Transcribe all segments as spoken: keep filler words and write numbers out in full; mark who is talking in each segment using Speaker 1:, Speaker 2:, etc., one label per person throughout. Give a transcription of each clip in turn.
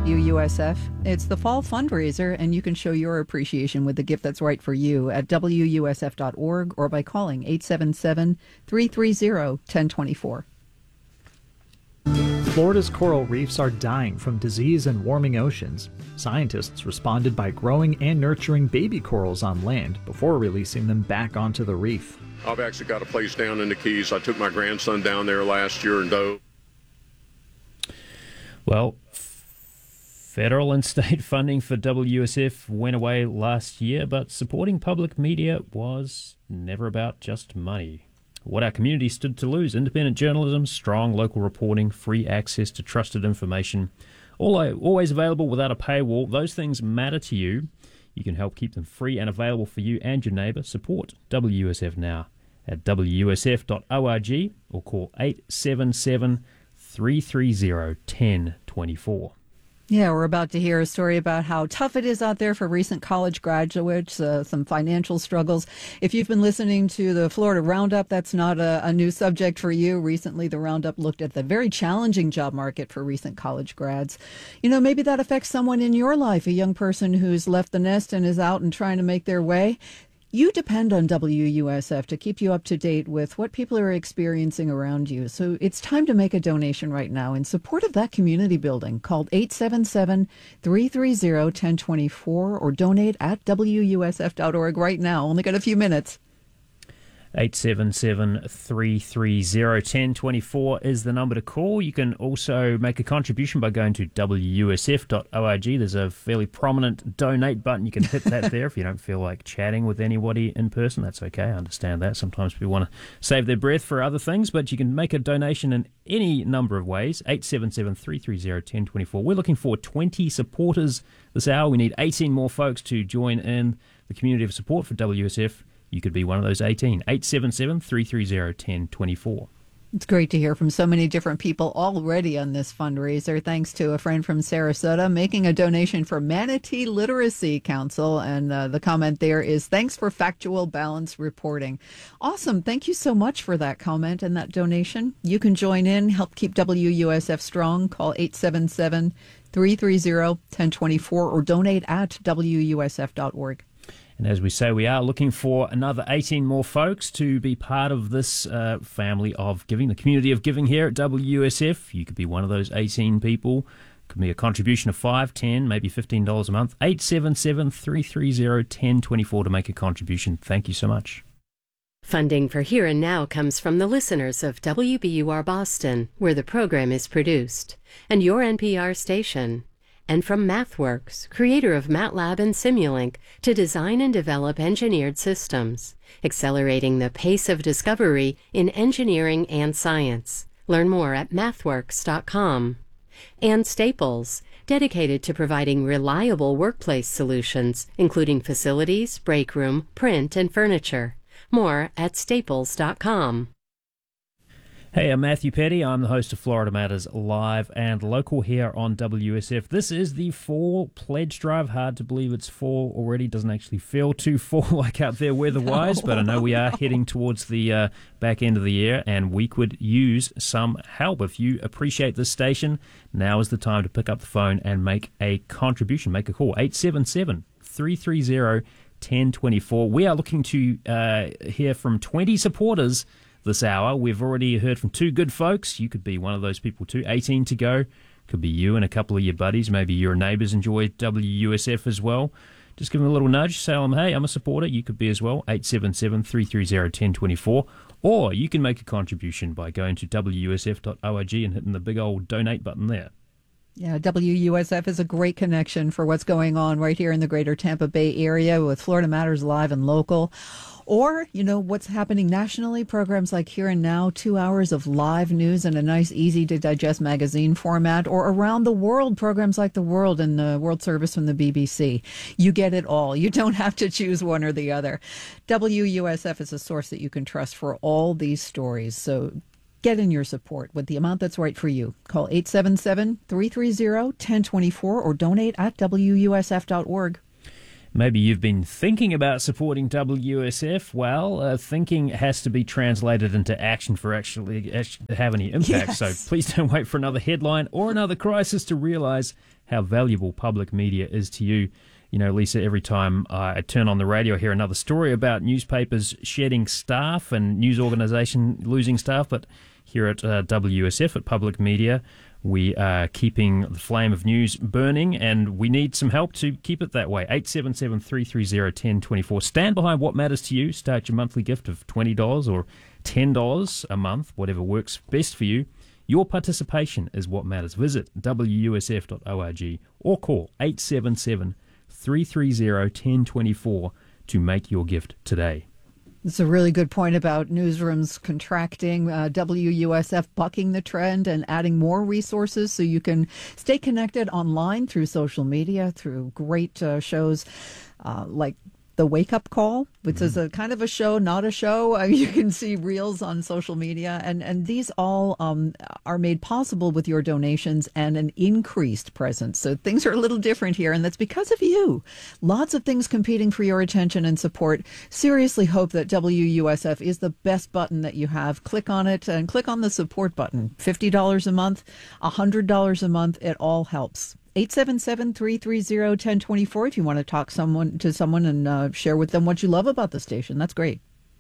Speaker 1: W U S F. It's the fall fundraiser, and you can show your appreciation with the gift that's right for you at W U S F dot org or by calling eight seven seven, three three zero, one zero two four.
Speaker 2: Florida's coral reefs are dying from disease and warming oceans. Scientists responded by growing and nurturing baby corals on land before releasing them back onto the reef.
Speaker 3: I've actually got a place down in the Keys. I took my grandson down there last year and dove.
Speaker 4: Well, federal and state funding for W U S F went away last year, but supporting public media was never about just money. What our community stood to lose: independent journalism, strong local reporting, free access to trusted information, all always available without a paywall. Those things matter to you. You can help keep them free and available for you and your neighbour. Support W U S F now at W U S F dot org or call eight seven seven, three three zero, one zero two four.
Speaker 1: Yeah, we're about to hear a story about how tough it is out there for recent college graduates, uh, some financial struggles. If you've been listening to the Florida Roundup, that's not a, a new subject for you. Recently, the Roundup looked at the very challenging job market for recent college grads. You know, maybe that affects someone in your life, a young person who's left the nest and is out and trying to make their way. You depend on W U S F to keep you up to date with what people are experiencing around you. So it's time to make a donation right now in support of that community building. Call eight seven seven, three three zero, one zero two four or donate at W U S F dot org right now. Only got a few minutes.
Speaker 4: eight seven seven, three three zero, one zero two four is the number to call. You can also make a contribution by going to W U S F dot org. There's a fairly prominent donate button. You can hit that there if you don't feel like chatting with anybody in person. That's okay. I understand that. Sometimes people want to save their breath for other things, but you can make a donation in any number of ways. eight seven seven, three three zero, one zero two four. We're looking for twenty supporters this hour. We need eighteen more folks to join in the community of support for W U S F. You could be one of those eighteen. eight seven seven, three three zero, one zero two four.
Speaker 1: It's great to hear from so many different people already on this fundraiser. Thanks to a friend from Sarasota making a donation for Manatee Literacy Council. And uh, the comment there is, thanks for factual, balanced reporting. Awesome. Thank you so much for that comment and that donation. You can join in, help keep W U S F strong. Call eight seven seven, three three zero, one zero two four or donate at W U S F dot org.
Speaker 4: And as we say, we are looking for another eighteen more folks to be part of this uh, family of giving, the community of giving here at W U S F. You could be one of those eighteen people. Could be a contribution of five, ten, maybe fifteen dollars a month. eight seven seven, three three zero, one zero two four to make a contribution. Thank you so much.
Speaker 5: Funding for Here and Now comes from the listeners of W B U R Boston, where the program is produced, and your N P R station. And from MathWorks, creator of MATLAB and Simulink, to design and develop engineered systems, accelerating the pace of discovery in engineering and science. Learn more at mathworks dot com. And Staples, dedicated to providing reliable workplace solutions, including facilities, break room, print, and furniture. More at staples dot com.
Speaker 4: Hey, I'm Matthew Petty. I'm the host of Florida Matters Live and Local here on W S F. This is the fall pledge drive. Hard to believe it's fall already. Doesn't actually feel too fall-like out there weather-wise, no, but I know we are no. heading towards the uh, back end of the year, and we could use some help. If you appreciate this station, now is the time to pick up the phone and make a contribution. Make a call. eight seven seven, three three zero, one zero two four. We are looking to uh, hear from twenty supporters this hour. We've already heard from two good folks. You could be one of those people too. eighteen to go. Could be you and a couple of your buddies. Maybe your neighbours enjoy W U S F as well. Just give them a little nudge. Tell them, hey, I'm a supporter. You could be as well. eight seven seven, three three zero, one zero two four. Or you can make a contribution by going to W U S F dot org and hitting the big old donate button there.
Speaker 1: Yeah, W U S F is a great connection for what's going on right here in the greater Tampa Bay area with Florida Matters Live and Local. Or, you know, what's happening nationally, programs like Here and Now, two hours of live news in a nice, easy-to-digest magazine format, or around the world, programs like The World and the World Service from the B B C. You get it all. You don't have to choose one or the other. W U S F is a source that you can trust for all these stories. So get in your support with the amount that's right for you. Call eight seven seven, three three zero, one zero two four or donate at W U S F dot org.
Speaker 4: Maybe you've been thinking about supporting W U S F. Well, uh, thinking has to be translated into action for actually, actually have any impact.
Speaker 1: Yes.
Speaker 4: So please don't wait for another headline or another crisis to realize how valuable public media is to you. You know, Lisa, every time I turn on the radio, I hear another story about newspapers shedding staff and news organisation losing staff. But here at uh, W S F, at Public Media, we are keeping the flame of news burning, and we need some help to keep it that way. eight seven seven, three three zero, one zero two four. Stand behind what matters to you. Start your monthly gift of twenty dollars or ten dollars a month, whatever works best for you. Your participation is what matters. Visit w u s f dot org or call eight seven seven, three three zero, one zero two four to make your gift today.
Speaker 1: It's a really good point about newsrooms contracting, uh, W U S F bucking the trend and adding more resources so you can stay connected online through social media, through great uh, shows uh, like The Wake Up Call, which mm-hmm. is a kind of a show, not a show. Uh, you can see reels on social media, and, and these all um, are made possible with your donations and an increased presence. So things are a little different here, and that's because of you. Lots of things competing for your attention and support. Seriously hope that W U S F is the best button that you have. Click on it and click on the support button. fifty dollars a month, one hundred dollars a month, it all helps. eight seven seven, three three zero, one zero two four if you want to talk someone to someone and uh, share with them what you love about the station. That's great.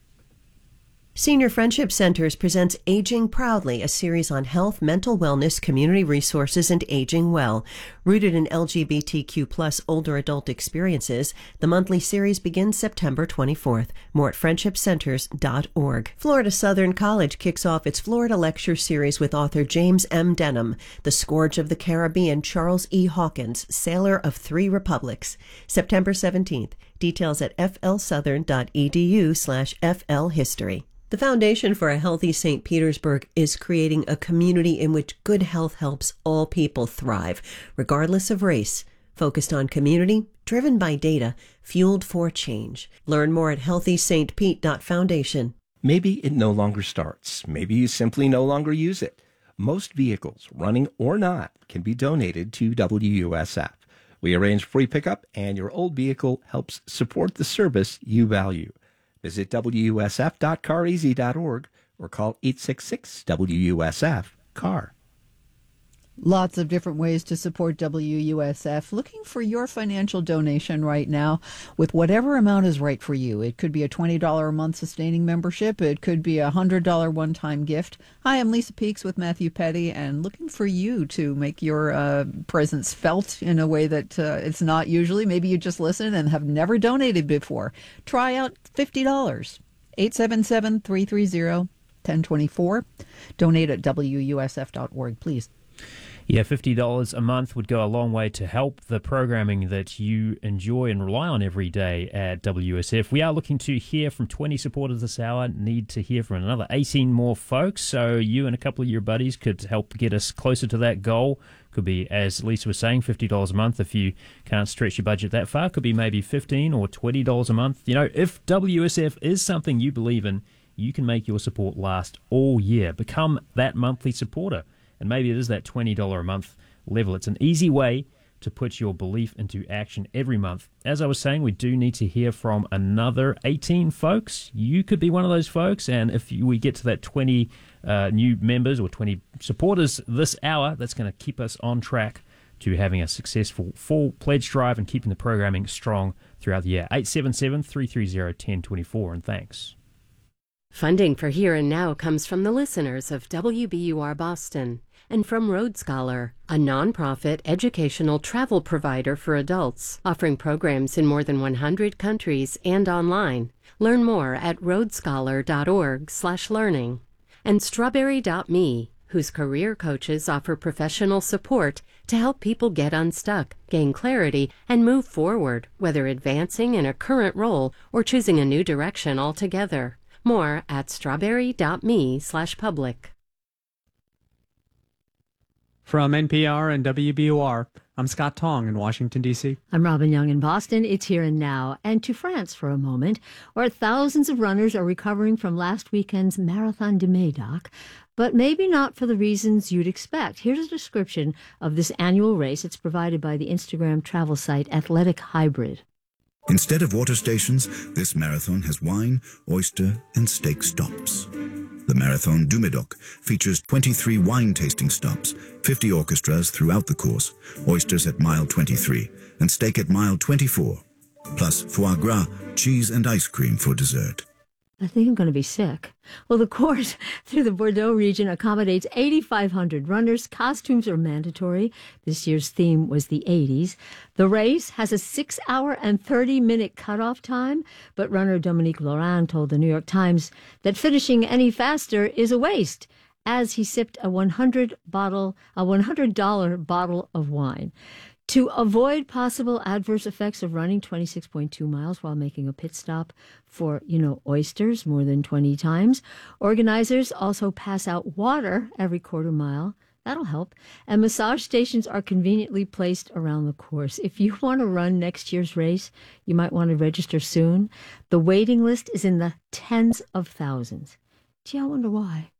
Speaker 6: Senior Friendship Centers presents Aging Proudly, a series on health, mental wellness, community resources, and aging well. Rooted in L G B T Q plus older adult experiences, the monthly series begins September twenty-fourth. More at friendship centers dot org. Florida Southern College kicks off its Florida Lecture Series with author James M. Denham, The Scourge of the Caribbean, Charles E. Hawkins, Sailor of Three Republics. September seventeenth. Details at f l southern dot e d u slash f l history. The Foundation for a Healthy Saint Petersburg is creating a community in which good health helps all people thrive, regardless of race, focused on community, driven by data, fueled for change. Learn more at healthy saint pete dot foundation.
Speaker 7: Maybe it no longer starts. Maybe you simply no longer use it. Most vehicles, running or not, can be donated to W U S F. We arrange free pickup, and your old vehicle helps support the service you value. Visit w u s f dot car easy dot org or call eight six six W U S F C A R.
Speaker 1: Lots of different ways to support W U S F. Looking for your financial donation right now with whatever amount is right for you. It could be a twenty dollars a month sustaining membership. It could be a one hundred dollars one-time gift. Hi, I'm Lisa Peeks with Matthew Petty, and looking for you to make your uh, presence felt in a way that uh, it's not usually. Maybe you just listen and have never donated before. Try out fifty dollars. eight seven seven, three three zero, one zero two four. Donate at w u s f dot org, please.
Speaker 4: Yeah, fifty dollars a month would go a long way to help the programming that you enjoy and rely on every day at W S F. We are looking to hear from twenty supporters this hour, need to hear from another eighteen more folks, so you and a couple of your buddies could help get us closer to that goal. Could be, as Lisa was saying, fifty dollars a month. If you can't stretch your budget that far, could be maybe fifteen dollars or twenty dollars a month. You know, if W S F is something you believe in, you can make your support last all year. Become that monthly supporter. And maybe it is that twenty dollars a month level. It's an easy way to put your belief into action every month. As I was saying, we do need to hear from another eighteen folks. You could be one of those folks, and if we get to that twenty uh, new members or twenty supporters this hour, that's going to keep us on track to having a successful fall pledge drive and keeping the programming strong throughout the year. eight seven seven, three three zero, one zero two four, and thanks.
Speaker 5: Funding for Here and Now comes from the listeners of W B U R Boston and from Road Scholar, a nonprofit educational travel provider for adults, offering programs in more than one hundred countries and online. Learn more at road scholar dot org slash learning. And strawberry dot me, whose career coaches offer professional support to help people get unstuck, gain clarity, and move forward, whether advancing in a current role or choosing a new direction altogether. More at strawberry dot me slash public.
Speaker 8: From N P R and W B U R, I'm Scott Tong in Washington, D C
Speaker 9: I'm Robin Young in Boston. It's Here and Now. And to France for a moment, where thousands of runners are recovering from last weekend's Marathon de Médoc, but maybe not for the reasons you'd expect. Here's a description of this annual race. It's provided by the Instagram travel site Athletic Hybrid.
Speaker 10: Instead of water stations, this marathon has wine, oyster, and steak stops. The Marathon du Médoc features twenty-three wine tasting stops, fifty orchestras throughout the course, oysters at mile twenty-three, and steak at mile twenty-four, plus foie gras, cheese, and ice cream for dessert.
Speaker 9: I think I'm going to be sick. Well, the course through the Bordeaux region accommodates eighty-five hundred runners. Costumes are mandatory. This year's theme was the eighties. The race has a six hour and thirty minute cutoff time, but runner Dominique Laurent told the New York Times that finishing any faster is a waste, as he sipped a one hundred bottle, a one hundred dollars bottle of wine. To avoid possible adverse effects of running twenty-six point two miles while making a pit stop for, you know, oysters more than twenty times, organizers also pass out water every quarter mile. That'll help. And massage stations are conveniently placed around the course. If you want to run next year's race, you might want to register soon. The waiting list is in the tens of thousands. Gee, I wonder why.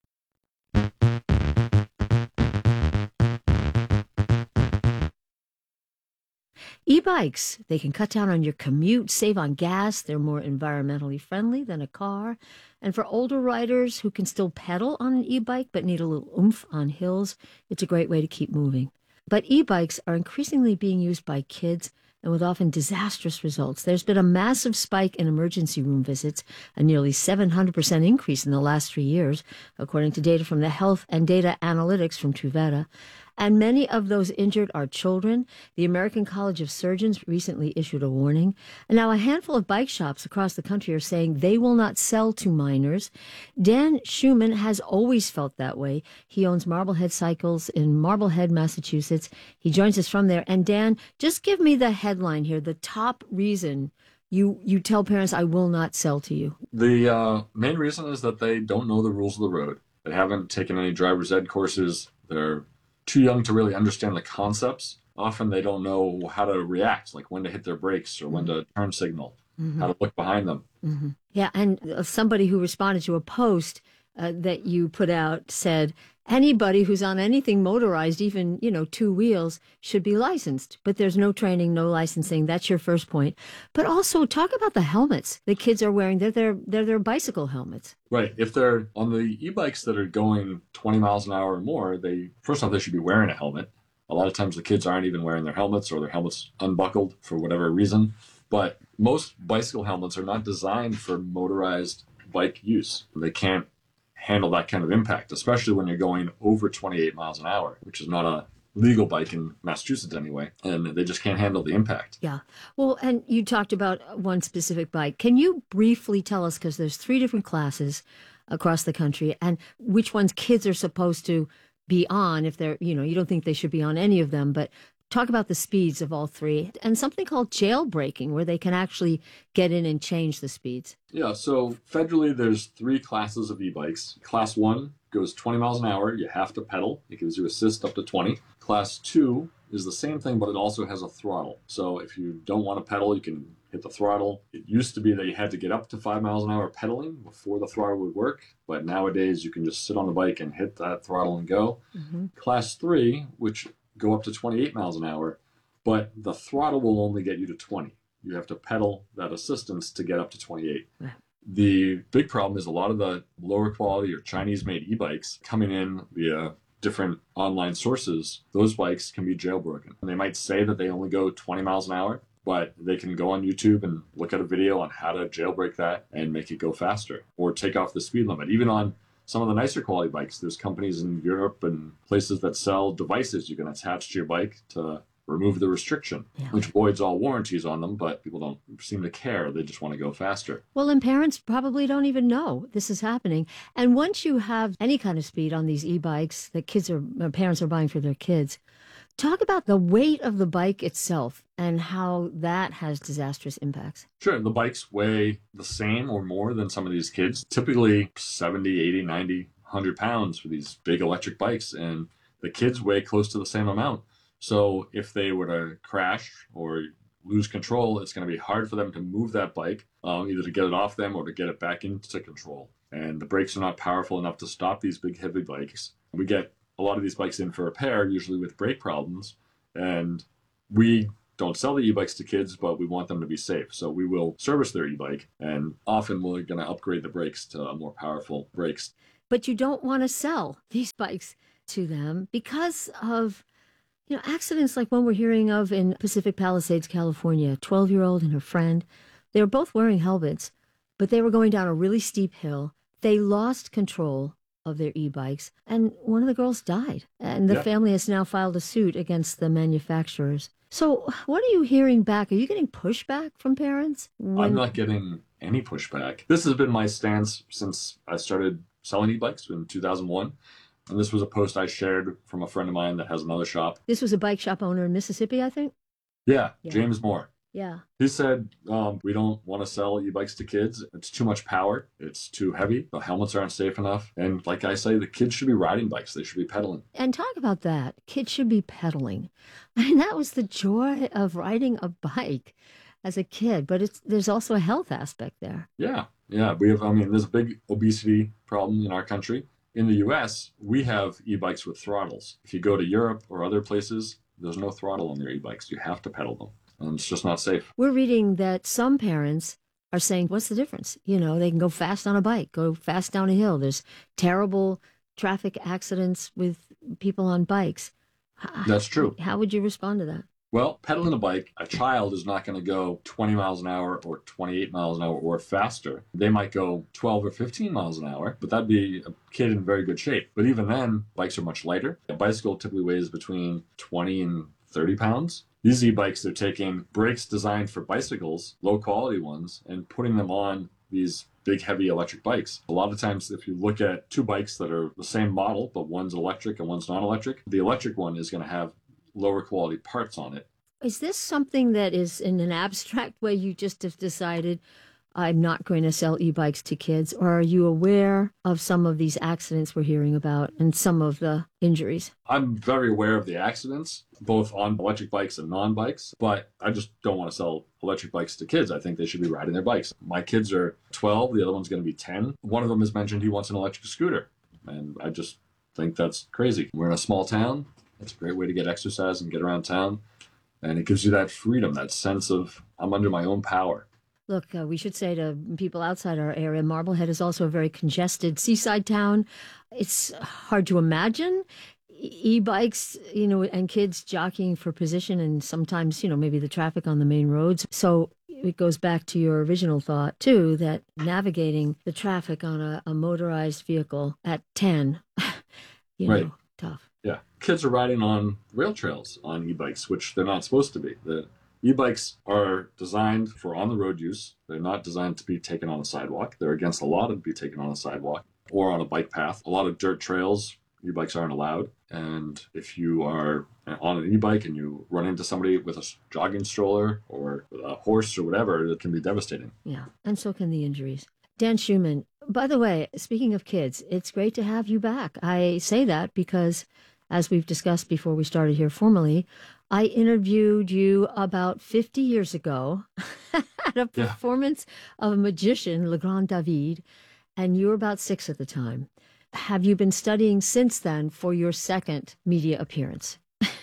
Speaker 9: E-bikes, they can cut down on your commute, save on gas. They're more environmentally friendly than a car. And for older riders who can still pedal on an e-bike but need a little oomph on hills, it's a great way to keep moving. But e-bikes are increasingly being used by kids, and with often disastrous results. There's been a massive spike in emergency room visits, a nearly seven hundred percent increase in the last three years, according to data from the Health and Data Analytics from Truveta. And many of those injured are children. The American College of Surgeons recently issued a warning. And now a handful of bike shops across the country are saying they will not sell to minors. Dan Schumann has always felt that way. He owns Marblehead Cycles in Marblehead, Massachusetts. He joins us from there. And Dan, just give me the headline here, the top reason you, you tell parents, I will not sell to you.
Speaker 11: The uh, main reason is that they don't know the rules of the road. They haven't taken any driver's ed courses. They're too young to really understand the concepts. Often they don't know how to react, like when to hit their brakes or when to turn signal, mm-hmm. how to look behind them.
Speaker 9: Mm-hmm. Yeah, and somebody who responded to a post uh, that you put out said, anybody who's on anything motorized, even, you know, two wheels, should be licensed. But there's no training, no licensing. That's your first point. But also talk about the helmets the kids are wearing. They're their, they're their bicycle helmets.
Speaker 11: Right. If they're on the e-bikes that are going twenty miles an hour or more, they first off, they should be wearing a helmet. A lot of times the kids aren't even wearing their helmets, or their helmets unbuckled for whatever reason. But most bicycle helmets are not designed for motorized bike use. They can't handle that kind of impact, especially when you're going over twenty-eight miles an hour, which is not a legal bike in Massachusetts anyway, and they just can't handle the impact.
Speaker 9: Yeah. Well, and you talked about one specific bike. Can you briefly tell us, because there's three different classes across the country, and which ones kids are supposed to be on if they're, you know, you don't think they should be on any of them, but talk about the speeds of all three, and something called jailbreaking, where they can actually get in and change the speeds.
Speaker 11: Yeah, so federally, there's three classes of e-bikes. Class one goes twenty miles an hour. You have to pedal. It gives you assist up to twenty. Class two is the same thing, but it also has a throttle. So if you don't want to pedal, you can hit the throttle. It used to be that you had to get up to five miles an hour pedaling before the throttle would work, but nowadays you can just sit on the bike and hit that throttle and go. Mm-hmm. Class three, which go up to twenty-eight miles an hour, but the throttle will only get you to twenty. You have to pedal that assistance to get up to twenty-eight. Yeah. The big problem is a lot of the lower quality or Chinese-made e-bikes coming in via different online sources, those bikes can be jailbroken. And they might say that they only go twenty miles an hour, but they can go on YouTube and look at a video on how to jailbreak that and make it go faster or take off the speed limit. Even on some of the nicer quality bikes, there's companies in Europe and places that sell devices you can attach to your bike to remove the restriction, yeah. which voids all warranties on them, but people don't seem to care. They just want to go faster.
Speaker 9: Well, and parents probably don't even know this is happening. And once you have any kind of speed on these e-bikes that kids are, parents are buying for their kids, talk about the weight of the bike itself and how that has disastrous impacts.
Speaker 11: Sure. The bikes weigh the same or more than some of these kids, typically seventy, eighty, ninety, one hundred pounds for these big electric bikes. And the kids weigh close to the same amount. So if they were to crash or lose control, it's going to be hard for them to move that bike, um, either to get it off them or to get it back into control. And the brakes are not powerful enough to stop these big, heavy bikes. We get a lot of these bikes in for repair, usually with brake problems. And we don't sell the e-bikes to kids, but we want them to be safe. So we will service their e-bike, and often we're going to upgrade the brakes to more powerful brakes.
Speaker 9: But you don't want to sell these bikes to them because of, you know, accidents like one we're hearing of in Pacific Palisades, California. A twelve-year-old and her friend, they were both wearing helmets, but they were going down a really steep hill. They lost control of their e-bikes, and one of the girls died. And the
Speaker 11: Yeah.
Speaker 9: family has now filed a suit against the manufacturers. So what are you hearing back? Are you getting pushback from parents? When...
Speaker 11: I'm not getting any pushback. This has been my stance since I started selling e-bikes in two thousand one. And this was a post I shared from a friend of mine that has another shop.
Speaker 9: This was a bike shop owner in Mississippi, I think?
Speaker 11: Yeah,
Speaker 9: Yeah.
Speaker 11: James Moore.
Speaker 9: Yeah.
Speaker 11: He said, um, we don't want to sell e-bikes to kids. It's too much power. It's too heavy. The helmets aren't safe enough. And like I say, the kids should be riding bikes. They should be pedaling.
Speaker 9: And talk about that. Kids should be pedaling. I mean, that was the joy of riding a bike as a kid. But it's there's also a health aspect there.
Speaker 11: Yeah, yeah. We have, I mean, there's a big obesity problem in our country. In the U S, we have e-bikes with throttles. If you go to Europe or other places, there's no throttle on their e-bikes. You have to pedal them. And it's just not safe.
Speaker 9: We're reading that some parents are saying, what's the difference? You know, they can go fast on a bike, go fast down a hill. There's terrible traffic accidents with people on bikes.
Speaker 11: That's true.
Speaker 9: How would you respond to that?
Speaker 11: Well, pedaling a bike, a child is not going to go twenty miles an hour or twenty-eight miles an hour or faster. They might go twelve or fifteen miles an hour, but that'd be a kid in very good shape. But even then, bikes are much lighter. A bicycle typically weighs between twenty and thirty pounds. These e-bikes, they're taking brakes designed for bicycles, low quality ones, and putting them on these big, heavy electric bikes. A lot of times, if you look at two bikes that are the same model, but one's electric and one's non-electric, the electric one is going to have lower quality parts on it.
Speaker 9: Is this something that is in an abstract way you just have decided, I'm not going to sell e-bikes to kids? Or are you aware of some of these accidents we're hearing about and some of the injuries?
Speaker 11: I'm very aware of the accidents, both on electric bikes and non-bikes, but I just don't want to sell electric bikes to kids. I think they should be riding their bikes. My kids are twelve, the other one's going to be ten. One of them has mentioned he wants an electric scooter, and I just think that's crazy. We're in a small town. It's a great way to get exercise and get around town, and it gives you that freedom, that sense of I'm under my own power.
Speaker 9: Look, uh, we should say to people outside our area, Marblehead is also a very congested seaside town. It's hard to imagine e-bikes, you know, and kids jockeying for position, and sometimes, you know, maybe the traffic on the main roads. So it goes back to your original thought, too, that navigating the traffic on a, a motorized vehicle at ten, you
Speaker 11: Right.
Speaker 9: know, tough.
Speaker 11: Yeah. Kids are riding on rail trails on e-bikes, which they're not supposed to be. The e-bikes are designed for on-the-road use. They're not designed to be taken on a sidewalk. They're against the law to be taken on a sidewalk or on a bike path. A lot of dirt trails, e-bikes aren't allowed. And if you are on an e-bike and you run into somebody with a jogging stroller or with a horse or whatever, it can be devastating.
Speaker 9: Yeah, and so can the injuries. Dan Schumann, by the way, speaking of kids, it's great to have you back. I say that because, as we've discussed before we started here formally, I interviewed you about fifty years ago at a
Speaker 11: Yeah.
Speaker 9: performance of a magician, Le Grand David, and you were about six at the time. Have you been studying since then for your second media appearance?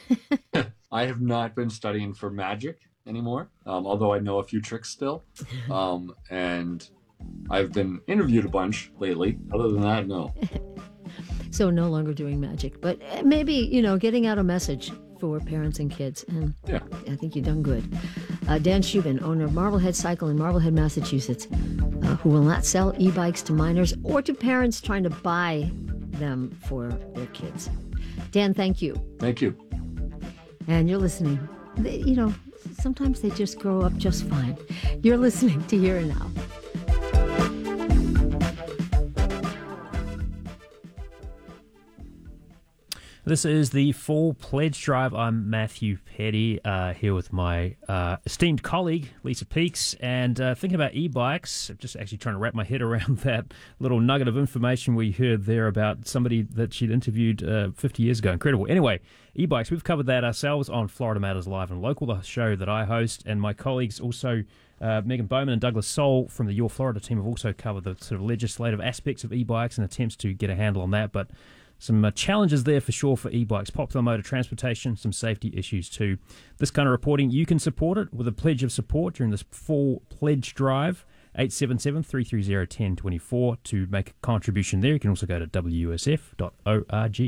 Speaker 11: I have not been studying for magic anymore, um, although I know a few tricks still. Um, and I've been interviewed a bunch lately. Other than that, no.
Speaker 9: So no longer doing magic, but maybe, you know, getting out a message for parents and kids. And
Speaker 11: yeah.
Speaker 9: I think you've done good. Uh, Dan Schumann, owner of Marblehead Cycle in Marblehead, Massachusetts, uh, who will not sell e-bikes to minors or to parents trying to buy them for their kids. Dan, thank you.
Speaker 11: Thank you.
Speaker 9: And you're listening. They, you know, sometimes they just grow up just fine. You're listening to Here and Now.
Speaker 4: This is the Fall Pledge Drive. I'm Matthew Petty, uh, here with my uh, esteemed colleague, Lisa Peaks, and uh, thinking about e-bikes. I'm just actually trying to wrap my head around that little nugget of information we heard there about somebody that she'd interviewed uh, fifty years ago. Incredible. Anyway, e-bikes, we've covered that ourselves on Florida Matters Live and Local, the show that I host, and my colleagues also, uh, Megan Bowman and Douglas Soul from the Your Florida team, have also covered the sort of legislative aspects of e-bikes and attempts to get a handle on that, but some uh, challenges there for sure for e-bikes, popular mode of transportation, some safety issues too. This kind of reporting, you can support it with a pledge of support during this fall pledge drive. eight seven seven, three three zero, one zero two four to make a contribution there. You can also go to W S F dot org.